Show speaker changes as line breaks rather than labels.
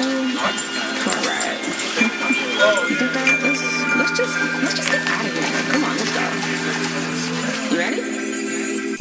for a ride. You think that let's just get